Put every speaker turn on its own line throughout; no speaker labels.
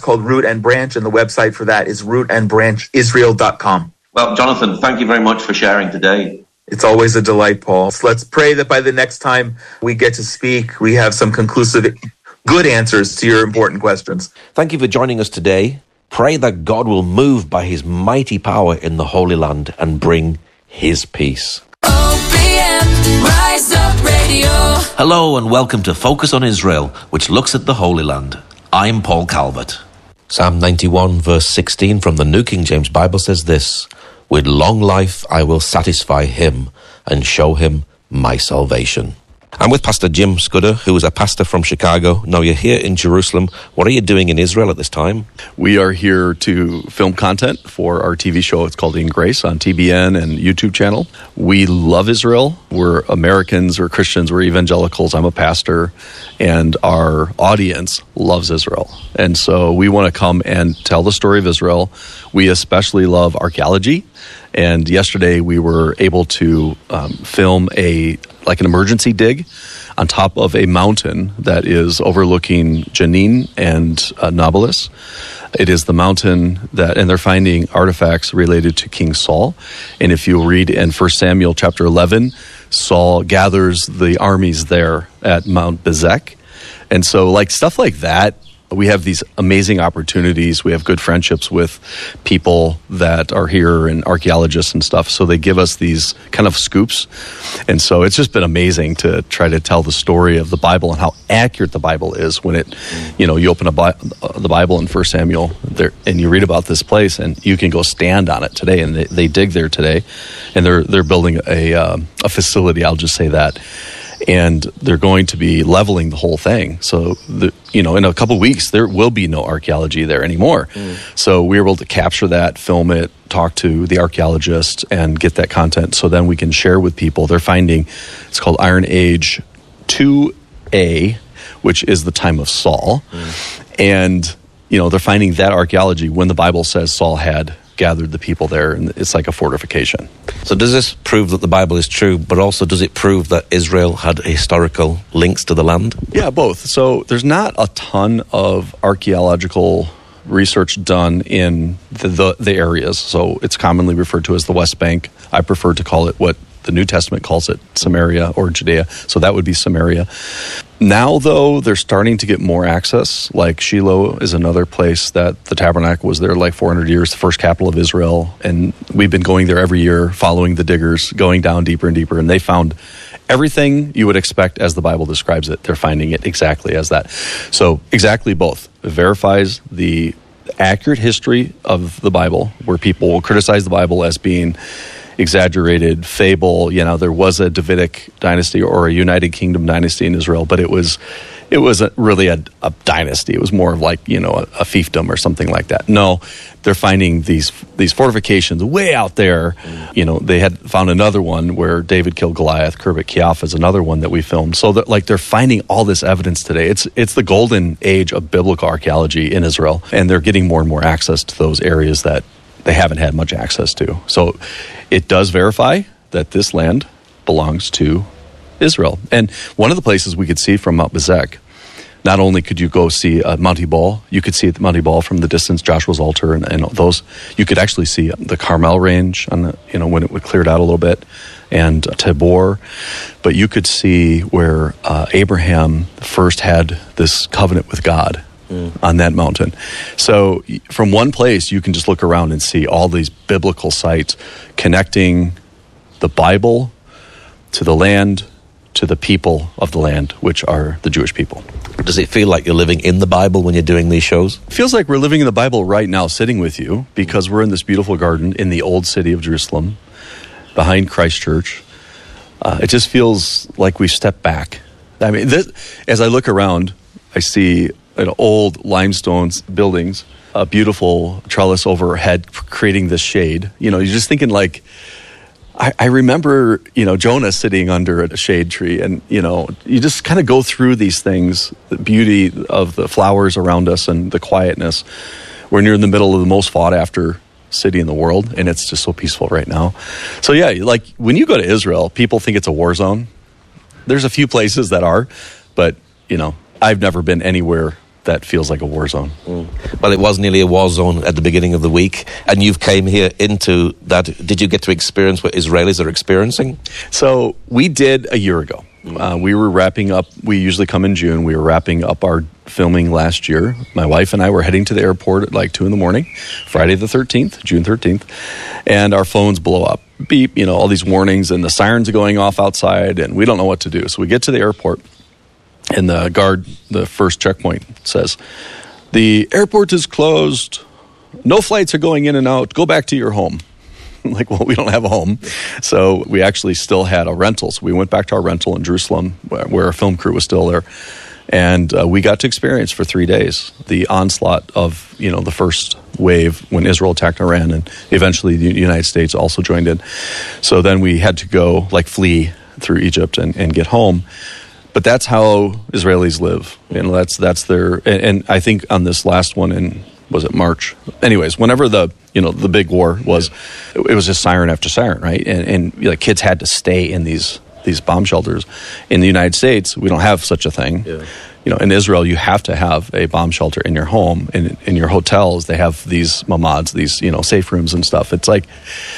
called Root and Branch, and the website for that is rootandbranchisrael.com.
Well, Jonathan, thank you very much for sharing today.
It's always a delight, Paul. So let's pray that by the next time we get to speak, we have some conclusive, good answers to your important questions.
Thank you for joining us today. Pray that God will move by his mighty power in the Holy Land and bring his peace.
OPM, Rise Up Radio.
Hello and welcome to Focus on Israel, which looks at the Holy Land. I'm Paul Calvert. Psalm 91 verse 16 from the New King James Bible says this: "With long life I will satisfy him and show him my salvation." I'm with Pastor Jim Scudder, who is a pastor from Chicago. Now you're here in Jerusalem. What are you doing in Israel at this time?
We are here to film content for our TV show. It's called In Grace on TBN and YouTube channel. We love Israel. We're Americans, we're Christians, we're evangelicals. I'm a pastor, and our audience loves Israel. And so we want to come and tell the story of Israel. We especially love archaeology. And yesterday we were able to film an emergency dig on top of a mountain that is overlooking Jenin and Nablus. It is the mountain and they're finding artifacts related to King Saul. And if you read in 1 Samuel chapter 11, Saul gathers the armies there at Mount Bezek. And so stuff like that, we have these amazing opportunities. We have good friendships with people that are here and archaeologists and stuff. So they give us these kind of scoops. And so it's just been amazing to try to tell the story of the Bible and how accurate the Bible is when you open the Bible in 1 Samuel there, and you read about this place and you can go stand on it today. And they dig there today, and they're building a facility. I'll just say that. And they're going to be leveling the whole thing. So, in a couple of weeks, there will be no archaeology there anymore. So we were able to capture that, film it, talk to the archaeologists, and get that content so then we can share with people. They're finding, it's called Iron Age 2A, which is the time of Saul. And, they're finding that archaeology when the Bible says Saul had gathered the people there, and it's like a fortification.
So does this prove that the Bible is true, but also does it prove that Israel had historical links to the land?
Yeah, both. So there's not a ton of archaeological research done in the areas. So it's commonly referred to as the West Bank. I prefer to call it what the New Testament calls it, Samaria or Judea. So that would be Samaria. Now, though, they're starting to get more access. Like Shiloh is another place that the tabernacle was there 400 years, the first capital of Israel. And we've been going there every year, following the diggers, going down deeper and deeper. And they found everything you would expect as the Bible describes it. They're finding it exactly as that. So exactly both. It verifies the accurate history of the Bible, where people will criticize the Bible as being exaggerated, fable. There was a Davidic dynasty or a United Kingdom dynasty in Israel, but it was really a dynasty. It was more of a fiefdom or something like that. No, they're finding these fortifications way out there. They had found another one where David killed Goliath. Khirbet Kiaf is another one that we filmed. So they're finding all this evidence today. It's the golden age of biblical archaeology in Israel, and they're getting more and more access to those areas that they haven't had much access to. So it does verify that this land belongs to Israel. And one of the places we could see from Mount Bezek, not only could you go see Mount Ebal, you could see Mount Ebal from the distance, Joshua's altar, and those. You could actually see the Carmel range on when it would cleared out a little bit, and Tabor. But you could see where Abraham first had this covenant with God on that mountain. So from one place, you can just look around and see all these biblical sites connecting the Bible to the land, to the people of the land, which are the Jewish people.
Does it feel like you're living in the Bible when you're doing these shows?
It feels like we're living in the Bible right now, sitting with you, because we're in this beautiful garden in the old city of Jerusalem, behind Christ Church. It just feels like we step back. I mean, as I look around, I see old limestone buildings, a beautiful trellis overhead creating this shade. You're just thinking I remember, Jonah sitting under a shade tree, and, you just kind of go through these things, the beauty of the flowers around us and the quietness. We're near in the middle of the most fought after city in the world, and it's just so peaceful right now. So yeah, when you go to Israel, people think it's a war zone. There's a few places that are, but, I've never been anywhere that feels like a war zone.
Well, it was nearly a war zone at the beginning of the week, and you've came here into that. Did you get to experience what Israelis are experiencing?
So we did a year ago. We were wrapping up. We usually come in June. We were wrapping up our filming last year. My wife and I were heading to the airport at like 2 a.m, Friday the 13th, June 13th, and our phones blow up. Beep, all these warnings, and the sirens are going off outside, and we don't know what to do. So we get to the airport, and the guard, the first checkpoint, says, "The airport is closed. No flights are going in and out. Go back to your home." I'm like, well, we don't have a home. So we actually still had a rental. So we went back to our rental in Jerusalem, where our film crew was still there. And we got to experience for 3 days the onslaught of, the first wave when Israel attacked Iran, and eventually the United States also joined in. So then we had to go, flee through Egypt and get home. But that's how Israelis live. That's their, and I think on this last one in, was it March? Anyways, whenever the big war was, it was just siren after siren, right? And kids had to stay in these bomb shelters. In the United States, we don't have such a thing. Yeah. In Israel, you have to have a bomb shelter in your home. In your hotels, they have these mamads, these, safe rooms and stuff. It's like,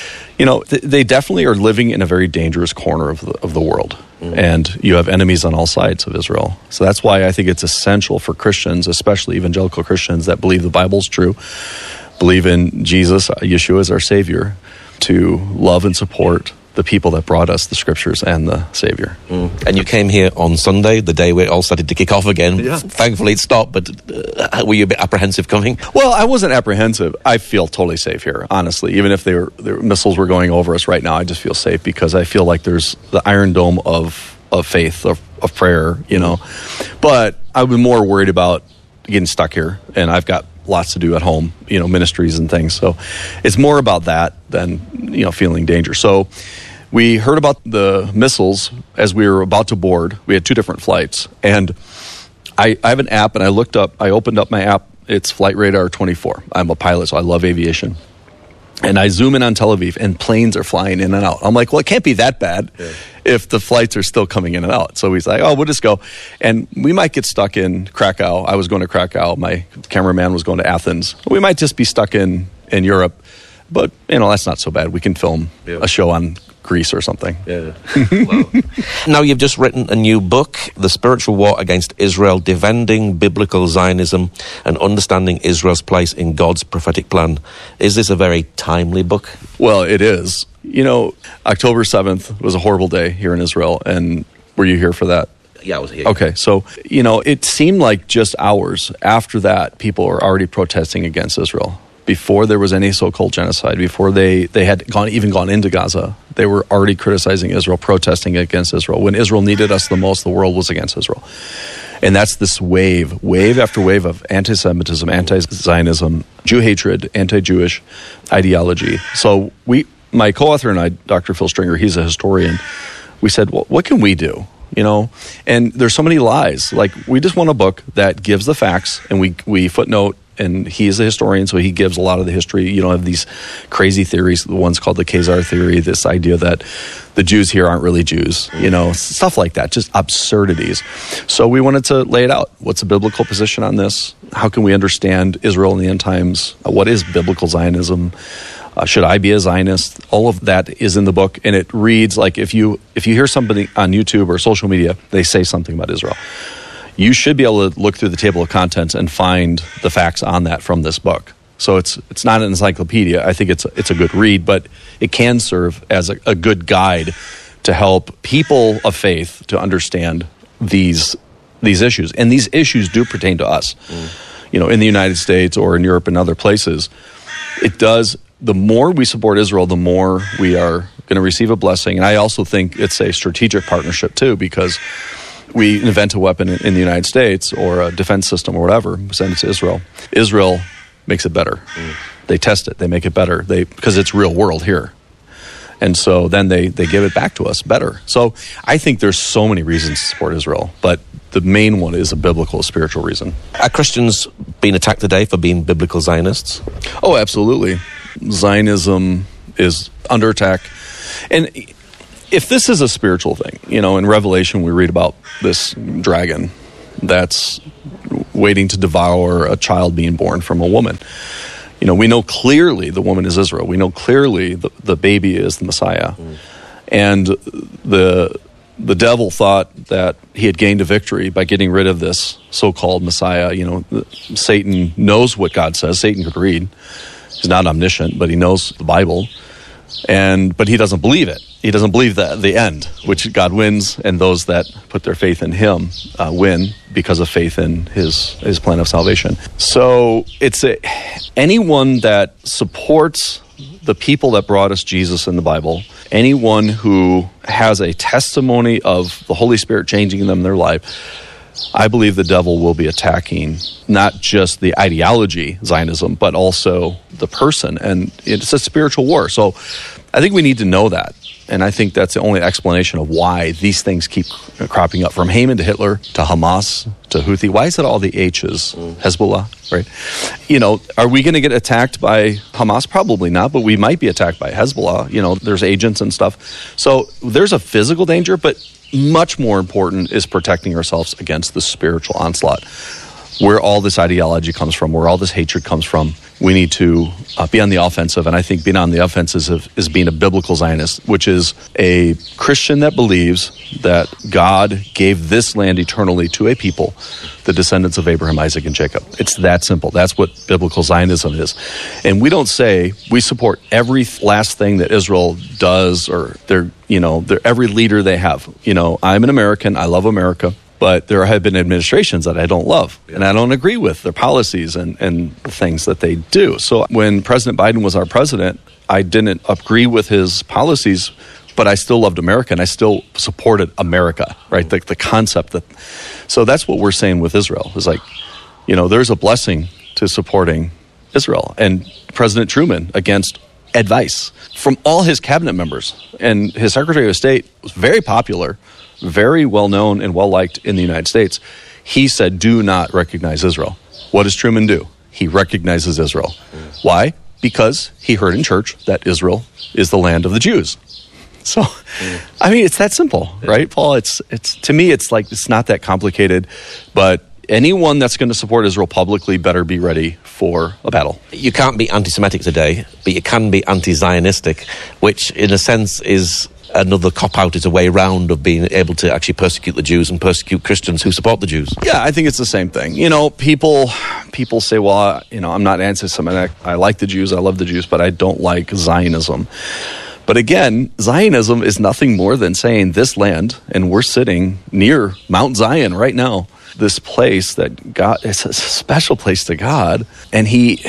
they definitely are living in a very dangerous corner of the world. And you have enemies on all sides of Israel. So that's why I think it's essential for Christians, especially evangelical Christians that believe the Bible's true, believe in Jesus, Yeshua as our Savior, to love and support the people that brought us the Scriptures and the Savior.
And you came here on Sunday, the day where it all started to kick off again. Yeah. Thankfully it stopped, but were you a bit apprehensive coming?
Well, I wasn't apprehensive. I feel totally safe here, honestly. Even if their missiles were going over us right now, I just feel safe because I feel like there's the Iron Dome of faith, of prayer, But I was more worried about getting stuck here, and I've got lots to do at home, ministries and things. So it's more about that than, feeling danger. So we heard about the missiles as we were about to board. We had 2 different flights. And I have an app, and I opened up my app. It's Flight Radar 24. I'm a pilot, so I love aviation. And I zoom in on Tel Aviv, and planes are flying in and out. I'm like, well, it can't be that bad if the flights are still coming in and out. So he's like, we'll just go. And we might get stuck in Krakow. I was going to Krakow. My cameraman was going to Athens. We might just be stuck in Europe. But, that's not so bad. We can film a show on Greece or something.
Yeah. Wow. Now, you've just written a new book, The Spiritual War Against Israel, Defending Biblical Zionism and Understanding Israel's Place in God's Prophetic Plan. Is this a very timely book?
Well, it is. October 7th was a horrible day here in Israel, and were you here for that?
Yeah, I was here.
Okay, so, it seemed like just hours after that, people were already protesting against Israel. Before there was any so-called genocide, before they had gone into Gaza, they were already criticizing Israel, protesting against Israel. When Israel needed us the most, the world was against Israel. And that's this wave after wave of anti-Semitism, anti-Zionism, Jew hatred, anti-Jewish ideology. So my co-author and I, Dr. Phil Stringer, he's a historian, we said, well, what can we do? And there's so many lies. We just want a book that gives the facts, and we footnote. And he is a historian, so he gives a lot of the history, of these crazy theories. The one's called the Khazar theory, this idea that the Jews here aren't really Jews, stuff like that, just absurdities. So we wanted to lay it out. What's the biblical position on this? How can we understand Israel in the end times? What is biblical Zionism? Should I be a Zionist? All of that is in the book, and it reads like if you hear somebody on YouTube or social media, they say something about Israel, you should be able to look through the table of contents and find the facts on that from this book. So it's not an encyclopedia. I think it's a good read, but it can serve as a good guide to help people of faith to understand these issues. And these issues do pertain to us. In the United States or in Europe and other places. It does. The more we support Israel, the more we are going to receive a blessing. And I also think it's a strategic partnership too, because we invent a weapon in the United States or a defense system or whatever, send it to Israel. Israel makes it better. They test it. They make it better. Because it's real world here. And so then they give it back to us better. So I think there's so many reasons to support Israel, but the main one is a biblical, spiritual reason.
Are Christians being attacked today for being biblical Zionists?
Oh, absolutely. Zionism is under attack. And if this is a spiritual thing, in Revelation we read about this dragon that's waiting to devour a child being born from a woman. We know clearly the woman is Israel. We know clearly the baby is the Messiah. And the devil thought that he had gained a victory by getting rid of this so-called Messiah. Satan knows what God says. Satan could read. He's not omniscient, but he knows the Bible. But he doesn't believe it. He doesn't believe the end, which God wins, and those that put their faith in him win because of faith in his plan of salvation. So it's anyone that supports the people that brought us Jesus in the Bible, anyone who has a testimony of the Holy Spirit changing them in their life, I believe the devil will be attacking not just the ideology, Zionism, but also the person. And it's a spiritual war. So I think we need to know that. And I think that's the only explanation of why these things keep cropping up. From Haman to Hitler to Hamas to Houthi. Why is it all the H's? Hezbollah, right? Are we going to get attacked by Hamas? Probably not, but we might be attacked by Hezbollah. There's agents and stuff. So there's a physical danger, but much more important is protecting ourselves against the spiritual onslaught. Where all this ideology comes from, where all this hatred comes from, we need to be on the offensive. And I think being on the offensive is being a biblical Zionist, which is a Christian that believes that God gave this land eternally to a people, the descendants of Abraham, Isaac, and Jacob. It's that simple. That's what biblical Zionism is. And we don't say we support every last thing that Israel does or every leader they have. I'm an American. I love America. But there have been administrations that I don't love, and I don't agree with their policies and the things that they do. So when President Biden was our president, I didn't agree with his policies, but I still loved America, and I still supported America, right? The concept that. So that's what we're saying with Israel. Is there's a blessing to supporting Israel. And President Truman, against advice from all his cabinet members, and his Secretary of State was very popular, very well-known and well-liked in the United States. He said, do not recognize Israel. What does Truman do? He recognizes Israel. Why? Because he heard in church that Israel is the land of the Jews. So, it's that simple, right, Paul? It's to me, it's not that complicated, but anyone that's going to support Israel publicly better be ready for a battle.
You can't be anti-Semitic today, but you can be anti-Zionistic, which in a sense is another cop-out, is a way round of being able to actually persecute the Jews and persecute Christians who support the Jews.
Yeah, I think it's the same thing. People say, well, I'm not anti-Semitic. I like the Jews. I love the Jews, but I don't like Zionism. But again, Zionism is nothing more than saying this land, and we're sitting near Mount Zion right now, this place that God, it's a special place to God, and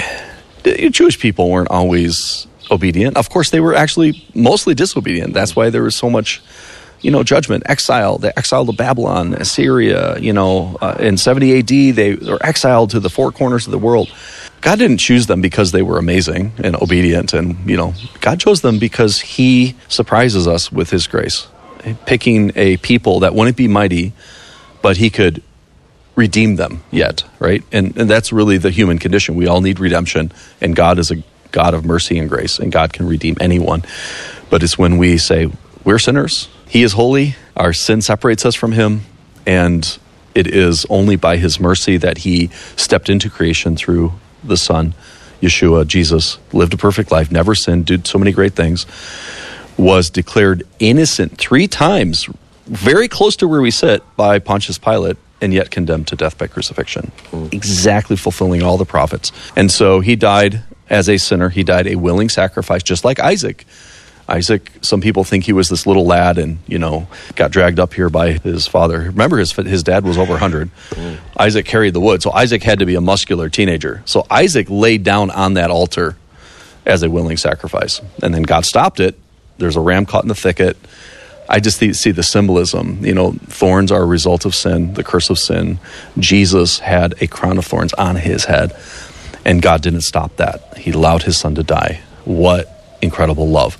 Jewish people weren't always obedient. Of course, they were actually mostly disobedient. That's why there was so much, judgment, exile. They exiled to Babylon, Assyria, in 70 AD, they were exiled to the four corners of the world. God didn't choose them because they were amazing and obedient. And, God chose them because he surprises us with his grace, picking a people that wouldn't be mighty, but he could redeem them yet, right? And that's really the human condition. We all need redemption, and God is a God of mercy and grace, and God can redeem anyone. But it's when we say, we're sinners, he is holy, our sin separates us from him, and it is only by his mercy that he stepped into creation through the Son, Yeshua, Jesus, lived a perfect life, never sinned, did so many great things, was declared innocent 3 times, very close to where we sit, by Pontius Pilate, and yet condemned to death by crucifixion. Exactly fulfilling all the prophets. And so he died as a sinner. He died a willing sacrifice, just like Isaac. Isaac, some people think he was this little lad and, got dragged up here by his father. Remember, his dad was over 100. Isaac carried the wood, so Isaac had to be a muscular teenager. So Isaac laid down on that altar as a willing sacrifice. And then God stopped it. There's a ram caught in the thicket. I just see the symbolism. Thorns are a result of sin, the curse of sin. Jesus had a crown of thorns on his head. And God didn't stop that. He allowed his son to die. What incredible love.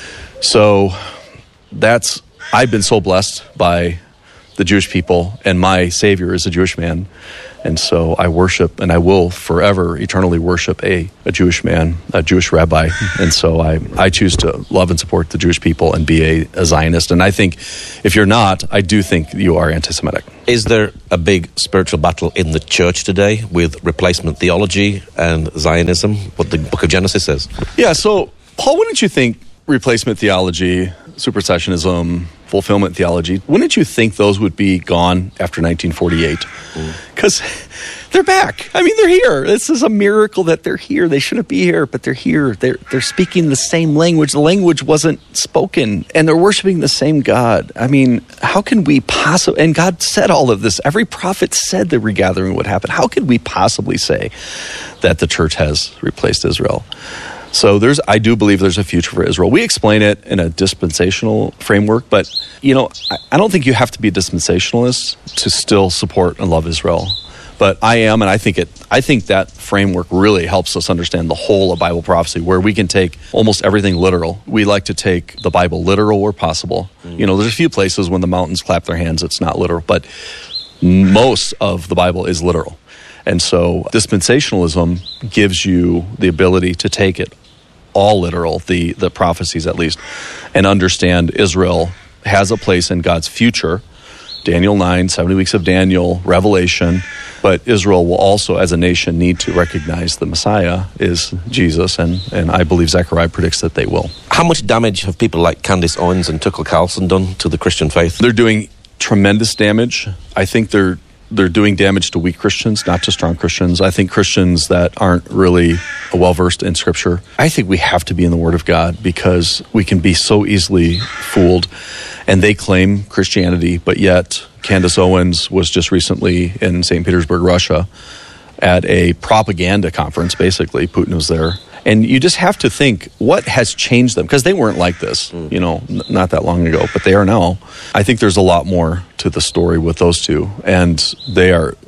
So I've been so blessed by the Jewish people, and my Savior is a Jewish man. And so I worship, and I will forever, eternally worship a Jewish man, a Jewish rabbi. And so I choose to love and support the Jewish people and be a Zionist. And I think if you're not, I do think you are anti-Semitic.
Is there a big spiritual battle in the church today with replacement theology and Zionism, what the book of Genesis says?
Yeah, so, Paul, wouldn't you think replacement theology, supersessionism, fulfillment theology, wouldn't you think those would be gone after 1948? Because they're back. I mean, they're here. This is a miracle that they're here. They shouldn't be here, but they're here. They're speaking the same language. The language wasn't spoken, and they're worshiping the same God. I mean, how can we possibly... And God said all of this. Every prophet said the regathering would happen. How could we possibly say that the church has replaced Israel? So I do believe there's a future for Israel. We explain it in a dispensational framework, but, I don't think you have to be a dispensationalist to still support and love Israel. But I am, and I think that framework really helps us understand the whole of Bible prophecy, where we can take almost everything literal. We like to take the Bible literal where possible. There's a few places when the mountains clap their hands, it's not literal, but most of the Bible is literal. And so dispensationalism gives you the ability to take it all literal, the prophecies at least, and understand Israel has a place in God's future. Daniel 9, 70 weeks of Daniel, Revelation. But Israel will also, as a nation, need to recognize the Messiah is Jesus, and I believe Zechariah predicts that they will.
How much damage have people like Candace Owens and Tucker Carlson done to the Christian faith?
They're doing tremendous damage. I think they're doing damage to weak Christians, not to strong Christians. I think Christians that aren't really well-versed in Scripture. I think we have to be in the Word of God because we can be so easily fooled. And they claim Christianity, but yet Candace Owens was just recently in St. Petersburg, Russia, at a propaganda conference, basically. Putin was there. And you just have to think, what has changed them? Because they weren't like this, not that long ago, but they are now. I think there's a lot more to the story with those two. And they are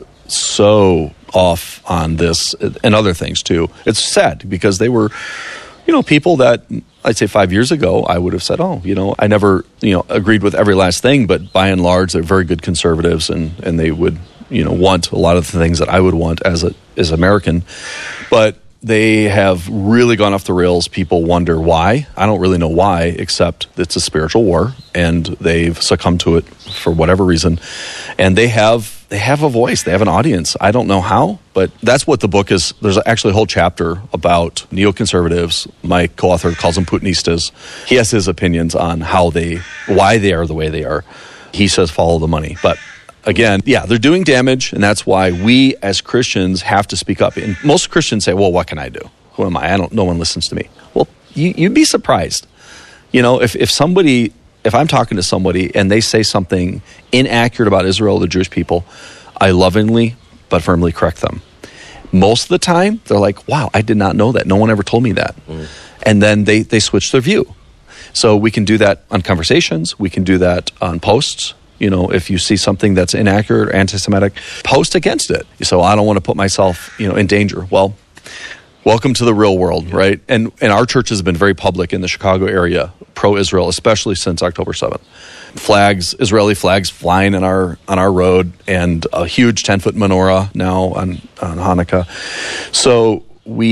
so off on this and other things, too. It's sad because they were, people that I'd say 5 years ago, I would have said, I never, agreed with every last thing. But by and large, they're very good conservatives and they would, want a lot of the things that I would want as American. But they have really gone off the rails. People wonder why. I don't really know why, except it's a spiritual war, and they've succumbed to it for whatever reason. And they have a voice. They have an audience. I don't know how, but that's what the book is. There's actually a whole chapter about neoconservatives. My co-author calls them Putinistas. He has his opinions on why they are the way they are. He says follow the money, but again, they're doing damage, and that's why we as Christians have to speak up. And most Christians say, well, what can I do? Who am I? No one listens to me. Well, you'd be surprised. If I'm talking to somebody and they say something inaccurate about Israel, the Jewish people, I lovingly but firmly correct them. Most of the time, they're like, wow, I did not know that. No one ever told me that. And then they switch their view. So we can do that on conversations. We can do that on posts. If you see something that's inaccurate or anti-Semitic, post against it. So I don't want to put myself, in danger. Well, welcome to the real world, right? And our church has been very public in the Chicago area, pro-Israel, especially since October 7th. Israeli flags flying on our road, and a huge 10-foot menorah now on Hanukkah. So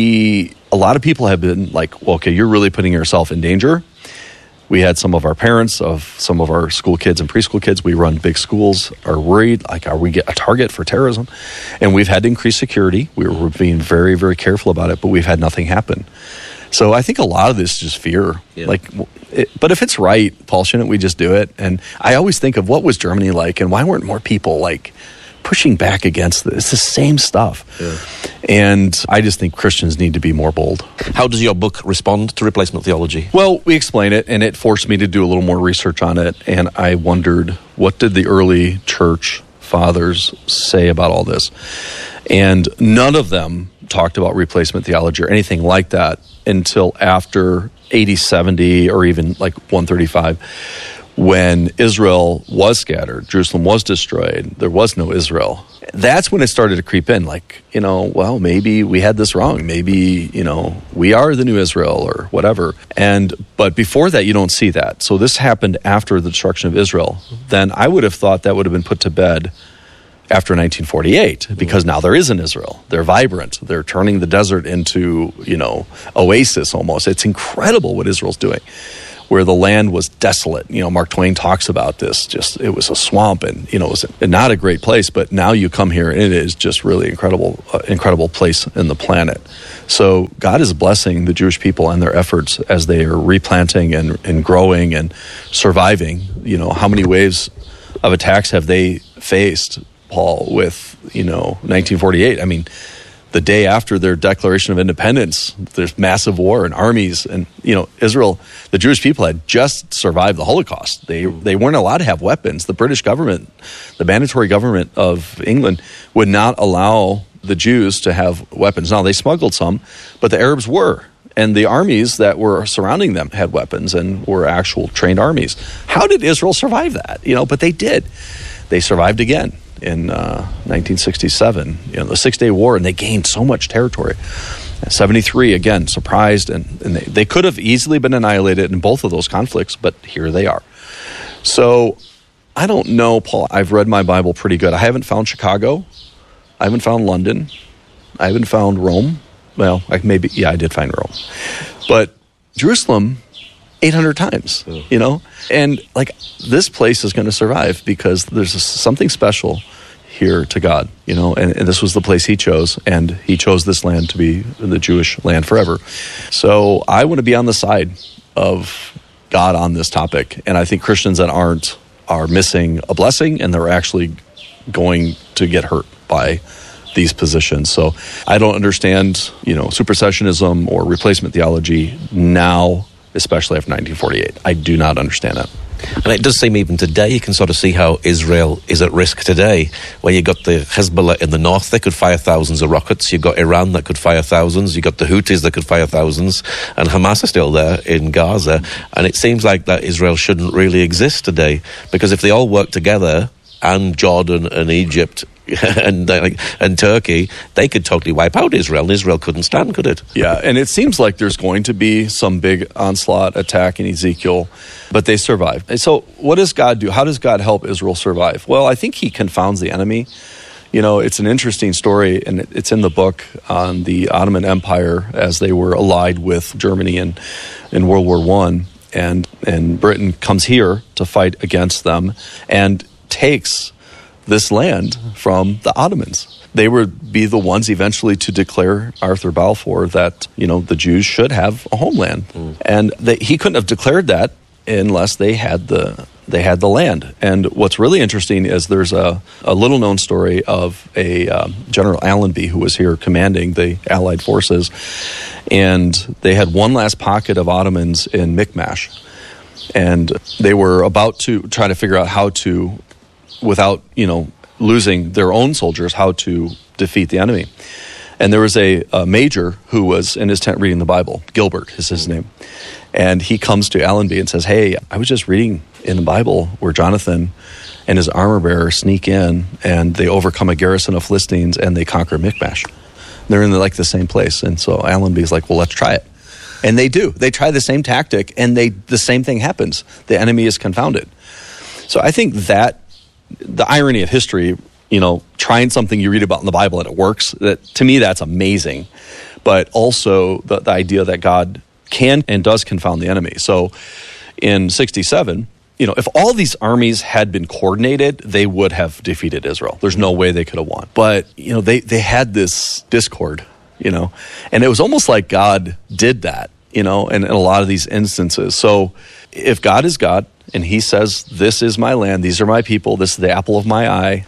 a lot of people have been like, well, okay, you're really putting yourself in danger. We had some of our parents of some of our school kids and preschool kids, we run big schools, are worried, are we a target for terrorism? And we've had to increase security. We're being very, very careful about it, but we've had nothing happen. So I think a lot of this is just fear. Yeah. But if it's right, Paul, shouldn't we just do it? And I always think of what was Germany like, and why weren't more people pushing back against this? It's the same stuff. Yeah. And I just think Christians need to be more bold.
How does your book respond to replacement theology?
Well, we explain it, and it forced me to do a little more research on it. And I wondered, what did the early church fathers say about all this? And none of them talked about replacement theology or anything like that until after AD 70 or even 135. When Israel was scattered, Jerusalem was destroyed, there was no Israel. That's when it started to creep in, well, maybe we had this wrong. Maybe, we are the new Israel or whatever. But before that, you don't see that. So this happened after the destruction of Israel. Then I would have thought that would have been put to bed after 1948, because now there is an Israel. They're vibrant. They're turning the desert into, oasis almost. It's incredible what Israel's doing. where the land was desolate. Mark Twain talks about this. Just it was a swamp, and it was not a great place. But now you come here, and it is just really incredible place in the planet. So God is blessing the Jewish people and their efforts as they are replanting and growing and surviving. How many waves of attacks have they faced, Paul, with 1948? I mean, the day after their Declaration of Independence, there's massive war and armies, and Israel, the Jewish people had just survived the Holocaust. They weren't allowed to have weapons. The British government, the mandatory government of England, would not allow the Jews to have weapons. Now, they smuggled some, but the Arabs were. And the armies that were surrounding them had weapons and were actual trained armies. How did Israel survive that? But they did. They survived again in 1967, the Six-Day War, and they gained so much territory. 73, again, surprised, and they could have easily been annihilated in both of those conflicts, but here they are. So I don't know, Paul. I've read my Bible pretty good. I haven't found Chicago. I haven't found London. I haven't found Rome. Well, I did find Rome. But Jerusalem, 800 times, And this place is going to survive because there's something special here to God, and this was the place he chose, and he chose this land to be the Jewish land forever. So I want to be on the side of God on this topic, and I think Christians that aren't are missing a blessing, and they're actually going to get hurt by these positions. So I don't understand, supersessionism or replacement theology now, especially after 1948. I do not understand that.
And it does seem even today you can sort of see how Israel is at risk today, where you got the Hezbollah in the north, they could fire thousands of rockets. You've got Iran that could fire thousands. You've got the Houthis that could fire thousands. And Hamas is still there in Gaza. And it seems like that Israel shouldn't really exist today, because if they all work together, and Jordan and Egypt and Turkey, they could totally wipe out Israel, and Israel couldn't stand, could it?
Yeah, and it seems like there's going to be some big onslaught attack in Ezekiel, but they survive. So what does God do? How does God help Israel survive? Well, I think he confounds the enemy. It's an interesting story, and it's in the book on the Ottoman Empire as they were allied with Germany in World War I, and Britain comes here to fight against them and takes this land from the Ottomans. They would be the ones eventually to declare Arthur Balfour that, the Jews should have a homeland. And he couldn't have declared that unless they had the land. And what's really interesting is there's a little known story of a General Allenby who was here commanding the Allied forces, and they had one last pocket of Ottomans in Mi'kmash. And they were about to try to figure out how to, without, losing their own soldiers, how to defeat the enemy. And there was a major who was in his tent reading the Bible. Gilbert is his name. And he comes to Allenby and says, "Hey, I was just reading in the Bible where Jonathan and his armor bearer sneak in and they overcome a garrison of Philistines and they conquer Mi'kmash." They're in the same place. And so Allenby's like, "Well, let's try it." And they do. They try the same tactic, and the same thing happens. The enemy is confounded. So I think that the irony of history, trying something you read about in the Bible and it works, to me that's amazing. But also the idea that God can and does confound the enemy. So in 67, if all these armies had been coordinated, they would have defeated Israel. There's no way they could have won. But, they had this discord, and it was almost like God did that, in a lot of these instances. So if God is God, and he says, "This is my land, these are my people, this is the apple of my eye,"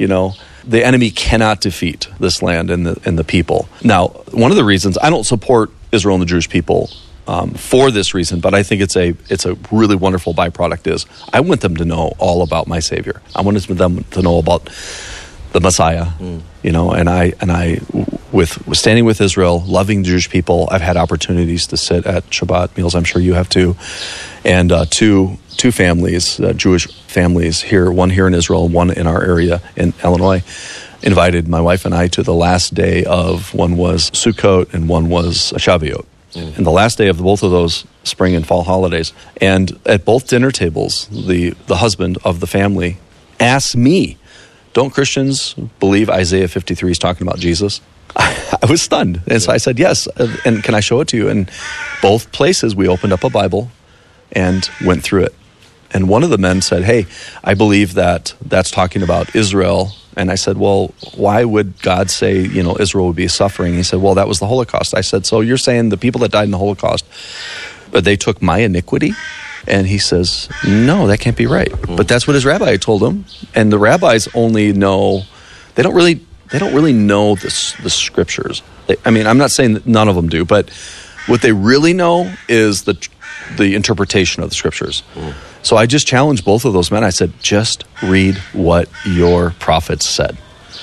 the enemy cannot defeat this land and the people. Now, one of the reasons I don't support Israel and the Jewish people for this reason, but I think it's a really wonderful byproduct is I want them to know all about my Savior. I want them to know about the Messiah, and I with standing with Israel, loving the Jewish people, I've had opportunities to sit at Shabbat meals. I'm sure you have too, and two families, Jewish families here, one here in Israel, one in our area in Illinois, invited my wife and I to the last day of, one was Sukkot and one was Shavuot. And the last day of both of those spring and fall holidays. And at both dinner tables, the husband of the family asked me, "Don't Christians believe Isaiah 53 is talking about Jesus?" I was stunned. And so I said, "Yes. And can I show it to you?" And both places we opened up a Bible and went through it. And one of the men said, hey, I believe that that's talking about Israel. And I said, well, why would God say, Israel would be suffering? He said, well, that was the Holocaust. I said, so you're saying the people that died in the Holocaust, they took my iniquity? And he says, no, that can't be right. But that's what his rabbi told him. And the rabbis only know, they don't really know the scriptures. I'm not saying that none of them do, but what they really know is the interpretation of the scriptures. So I just challenged both of those men. I said, just read what your prophets said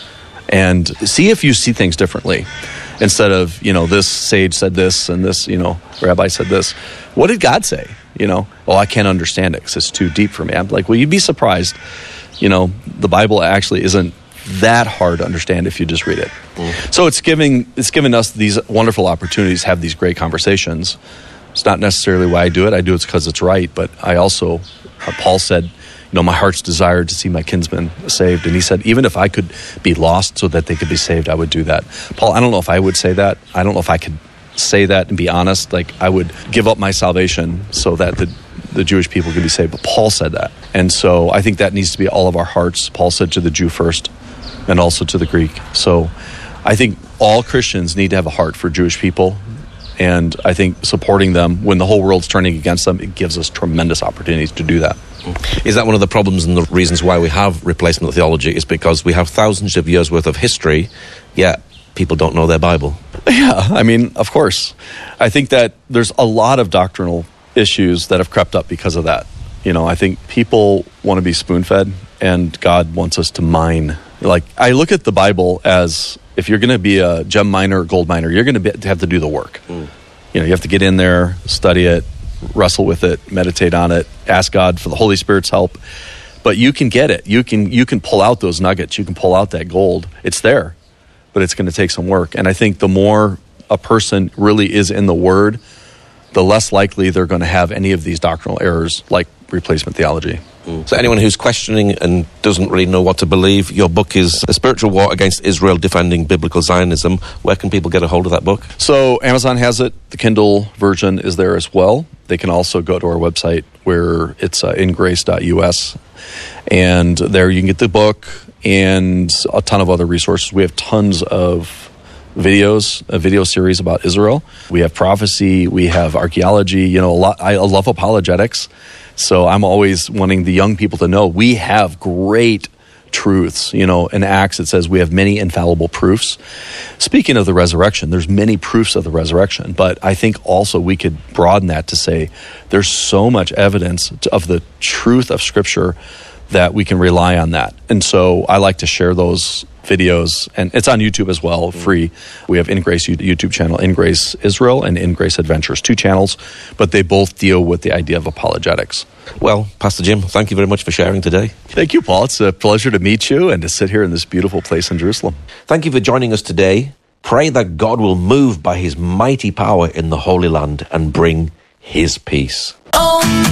and see if you see things differently. Instead of, this sage said this and this, rabbi said this. What did God say? I can't understand it because it's too deep for me. I'm like, well, you'd be surprised. The Bible actually isn't that hard to understand if you just read it. So it's given us these wonderful opportunities to have these great conversations. It's not necessarily why I do it. I do it because it's right. But I also, Paul said, my heart's desire to see my kinsmen saved. And he said, even if I could be lost so that they could be saved, I would do that. Paul, I don't know if I would say that. I don't know if I could say that and be honest. Like, I would give up my salvation so that the Jewish people could be saved. But Paul said that. And so I think that needs to be all of our hearts. Paul said to the Jew first and also to the Greek. So I think all Christians need to have a heart for Jewish people. And I think supporting them when the whole world's turning against them, it gives us tremendous opportunities to do that.
Is that one of the problems and the reasons why we have replacement theology is because we have thousands of years worth of history, yet people don't know their Bible?
Yeah, of course. I think that there's a lot of doctrinal issues that have crept up because of that. I think people want to be spoon-fed and God wants us to mine. Like, I look at the Bible as if you're going to be a gem miner or gold miner, you're going to have to do the work. You have to get in there, study it, wrestle with it, meditate on it, ask God for the Holy Spirit's help. But you can get it. You can pull out those nuggets. You can pull out that gold. It's there, but it's going to take some work. And I think the more a person really is in the Word, the less likely they're going to have any of these doctrinal errors like replacement theology.
So anyone who's questioning and doesn't really know what to believe, your book is A Spiritual War Against Israel Defending Biblical Zionism. Where can people get a hold of that book?
So Amazon has it. The Kindle version is there as well. They can also go to our website where it's ingrace.us. And there you can get the book and a ton of other resources. We have tons of videos, a video series about Israel. We have prophecy. We have archaeology. A lot. I love apologetics. So I'm always wanting the young people to know we have great truths. In Acts it says we have many infallible proofs. Speaking of the resurrection, there's many proofs of the resurrection, but I think also we could broaden that to say there's so much evidence of the truth of Scripture that we can rely on that. And so I like to share those videos, and it's on YouTube as well, free. We have InGrace YouTube channel, InGrace Israel and InGrace Adventures, 2 channels, but they both deal with the idea of apologetics.
Well, Pastor Jim, thank you very much for sharing today.
Thank you, Paul. It's a pleasure to meet you and to sit here in this beautiful place in Jerusalem.
Thank you for joining us today. Pray that God will move by his mighty power in the Holy Land and bring his peace.